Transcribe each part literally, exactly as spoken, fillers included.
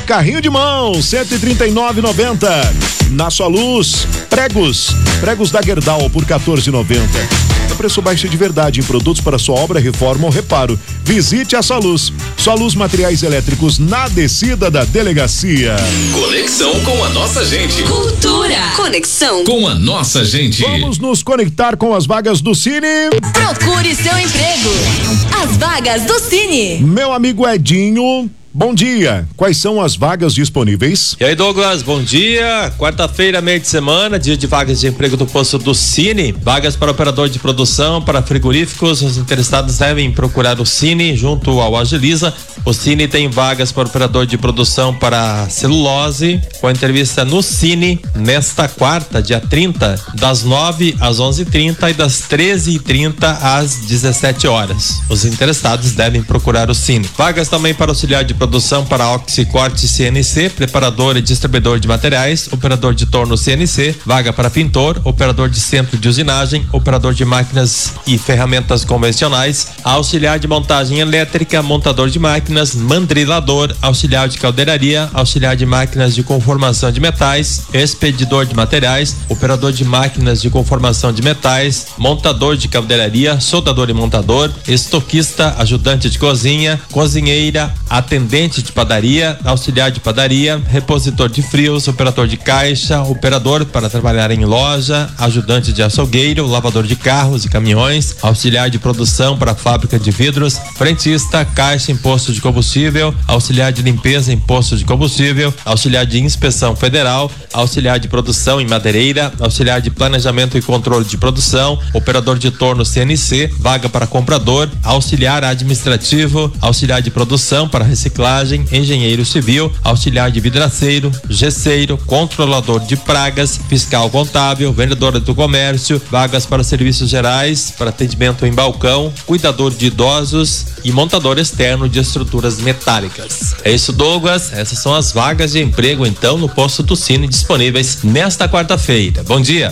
Carrinho de mão, cento e trinta e nove reais e noventa centavos. Na Sua Luz, pregos, pregos da Gerdau por quatorze reais e noventa centavos. É preço baixo de verdade em produtos para sua obra, reforma ou reparo. Visite a Sua Luz. Sua Luz Materiais Elétricos na descida da delegacia. Conexão com a nossa gente. Cultura. Conexão com a nossa gente. Vamos nos conectar com as vagas do Cine. Procure seu emprego. As vagas do Cine. Meu amigo Edinho, bom dia. Quais são as vagas disponíveis? E aí, Douglas, bom dia. Quarta-feira, meio de semana, dia de vagas de emprego do posto do Cine. Vagas para operador de produção, para frigoríficos. Os interessados devem procurar o Cine junto ao Agiliza. O Cine tem vagas para operador de produção para celulose, com entrevista no Cine nesta quarta, dia trinta, das nove às onze e trinta e das treze e trinta às dezessete horas. Os interessados devem procurar o Cine. Vagas também para auxiliar de produção para Oxicorte C N C, preparador e distribuidor de materiais, operador de torno C N C, vaga para pintor, operador de centro de usinagem, operador de máquinas e ferramentas convencionais, auxiliar de montagem elétrica, montador de máquinas, mandrilador, auxiliar de caldeiraria, auxiliar de máquinas de conformação de metais, expedidor de materiais, operador de máquinas de conformação de metais, montador de caldeiraria, soldador e montador, estoquista, ajudante de cozinha, cozinheira, atendente de padaria, auxiliar de padaria, repositor de frios, operador de caixa, operador para trabalhar em loja, ajudante de açougueiro, lavador de carros e caminhões, auxiliar de produção para fábrica de vidros, frentista, caixa em posto de combustível, auxiliar de limpeza em posto de combustível, auxiliar de inspeção federal, auxiliar de produção em madeireira, auxiliar de planejamento e controle de produção, operador de torno C N C, vaga para comprador, auxiliar administrativo, auxiliar de produção para reciclagem, engenheiro civil, auxiliar de vidraceiro, gesseiro, controlador de pragas, fiscal contábil, vendedor do comércio, vagas para serviços gerais, para atendimento em balcão, cuidador de idosos e montador externo de estruturas metálicas. É isso, Douglas. Essas são as vagas de emprego, então, no posto do Cine disponíveis nesta quarta-feira. Bom dia.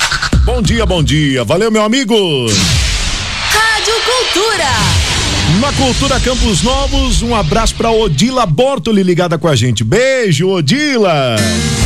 Bom dia, bom dia. Valeu, meu amigo. Rádio Cultura. Na Cultura Campos Novos, um abraço pra Odila Bortoli ligada com a gente. Beijo, Odila.